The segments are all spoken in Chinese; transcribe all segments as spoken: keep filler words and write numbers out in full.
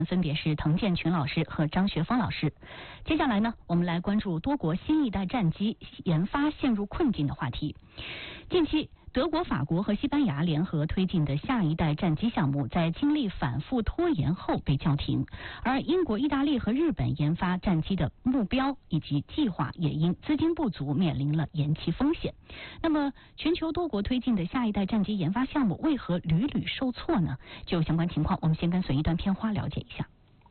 分别是滕建群老师和张学峰老师。接下来呢，我们来关注多国新一代战机研发陷入困境的话题。近期，德国、法国和西班牙联合推进的下一代战机项目，在经历反复拖延后被叫停，而英国、意大利和日本研发战机的目标以及计划也因资金不足面临了延期风险。那么，全球多国推进的下一代战机研发项目为何屡屡受挫呢？就相关情况，我们先跟随一段片花了解一下。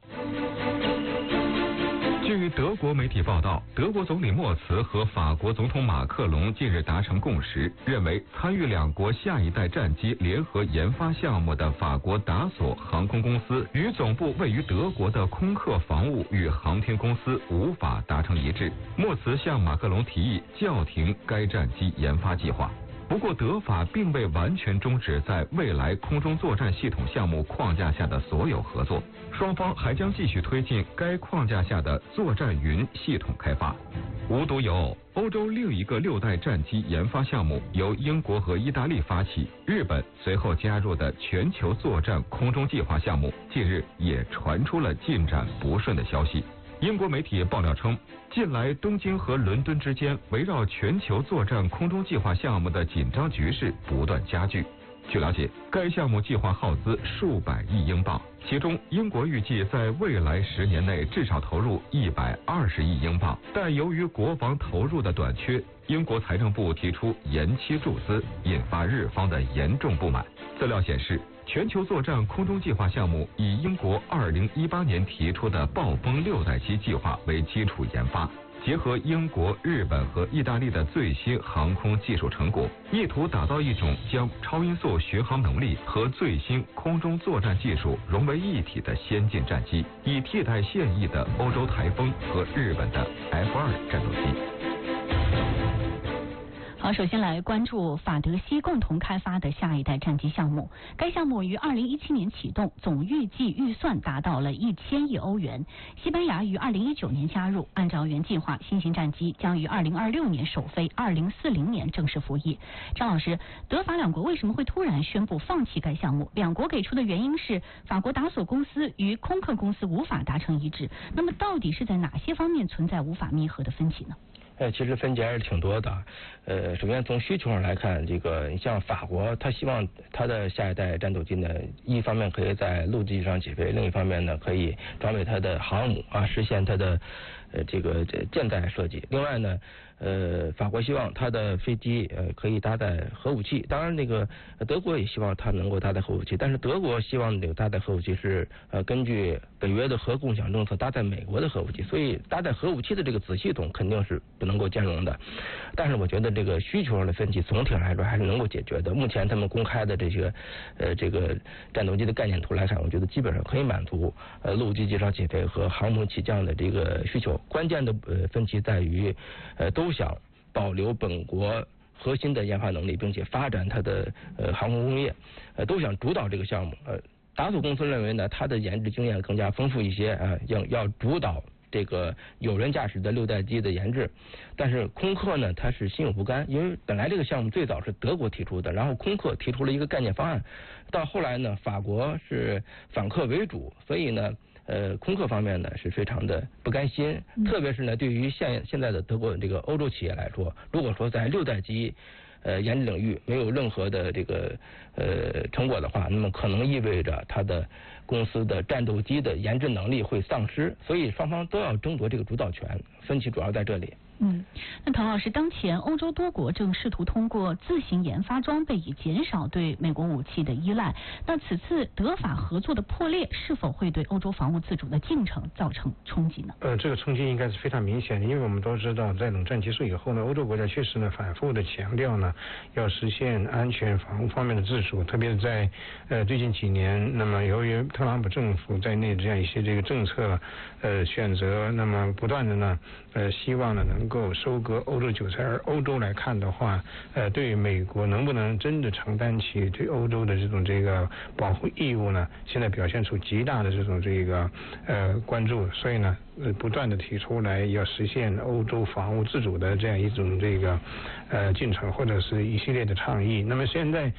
据德国媒体报道，德国总理默茨和法国总统马克龙近日达成共识，认为参与两国下一代战机联合研发项目的法国达索航空公司与总部位于德国的空客防务与航天公司无法达成一致。默茨向马克龙提议叫停该战机研发计划。不过，德法并未完全终止在未来空中作战系统项目框架下的所有合作，双方还将继续推进该框架下的作战云系统开发。无独有偶，欧洲另一个六代战机研发项目由英国和意大利发起，日本随后加入的全球作战空中计划项目，近日也传出了进展不顺的消息。英国媒体爆料称，近来东京和伦敦之间围绕全球作战空中计划项目的紧张局势不断加剧。据了解，该项目计划耗资数百亿英镑，其中英国预计在未来十年内至少投入一百二十亿英镑，但由于国防投入的短缺，英国财政部提出延期注资，引发日方的严重不满。资料显示，全球作战空中计划项目以英国二零一八年提出的暴风六代机计划为基础研发，结合英国、日本和意大利的最新航空技术成果，意图打造一种将超音速巡航能力和最新空中作战技术融为一体的先进战机，以替代现役的欧洲台风和日本的 F 二 战斗机。 好，首先来关注法德西共同开发的下一代战机项目。该项目于二零一七年启动，总预计预算达到了一千亿欧元。西班牙于二零一九年加入，按照原计划，新型战机将于二零二六年首飞，二零四零年正式服役。张老师，德法两国为什么会突然宣布放弃该项目？两国给出的原因是法国达索公司与空客公司无法达成一致。那么，到底是在哪些方面存在无法弥合的分歧呢？ 呃，其实分歧还是挺多的。呃，首先从需求上来看，这个你像法国，它希望它的下一代战斗机呢，一方面可以在陆地上起飞，另一方面呢，可以装备它的航母啊，实现它的呃这个舰载设计。另外呢，呃，法国希望它的飞机呃可以搭载核武器，当然那个德国也希望它能够搭载核武器，但是德国希望这个搭载核武器是呃根据北约的核共享政策搭载美国的核武器，所以搭载核武器的这个子系统肯定是不能够兼容的。但是我觉得这个需求上的分歧总体来说还是能够解决的。目前他们公开的这些呃这个战斗机的概念图来看，我觉得基本上可以满足呃陆基机场起飞和航母起降的这个需求。关键的呃分歧在于呃都想保留本国核心的研发能力，并且发展它的呃航空工业，呃都想主导这个项目。呃，达索公司认为呢，它的研制经验更加丰富一些啊、呃，要要主导这个有人驾驶的六代机的研制。但是空客呢，它是心有不甘，因为本来这个项目最早是德国提出的，然后空客提出了一个概念方案，到后来呢，法国是反客为主，所以呢。呃，空客方面呢是非常的不甘心，特别是呢，对于现现在的德国这个欧洲企业来说，如果说在六代机呃研制领域没有任何的这个呃成果的话，那么可能意味着它的公司的战斗机的研制能力会丧失，所以双方都要争夺这个主导权，分歧主要在这里。 嗯，那唐老师，当前欧洲多国正试图通过自行研发装备以减少对美国武器的依赖。那此次德法合作的破裂，是否会对欧洲防务自主的进程造成冲击呢？ 呃，这个冲击应该是非常明显的，因为我们都知道，在冷战结束以后呢，欧洲国家确实呢反复的强调呢，要实现安全防务方面的自主，特别是在呃最近几年，那么由于特朗普政府在内这样一些这个政策呃选择，那么不断的呢呃希望呢能够收割欧洲韭菜，而欧洲来看的话，呃，对美国能不能真的承担起对欧洲的这种这个保护义务呢？现在表现出极大的这种这个呃关注，所以呢，呃，不断的提出来要实现欧洲防务自主的这样一种这个呃进程，或者是一系列的倡议。那么现在呃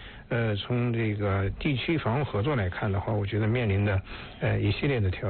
从这个地区防务合作来看的话，我觉得面临的呃一系列的挑